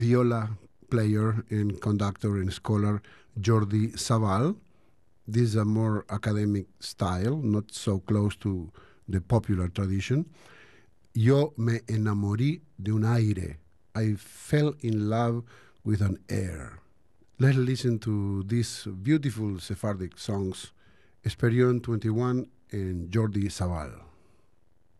viola player and conductor and scholar Jordi Savall. This is a more academic style, not so close to the popular tradition. Yo me enamorí de un aire. I fell in love with an air. Let's listen to these beautiful Sephardic songs, Esperion 21 and Jordi Savall.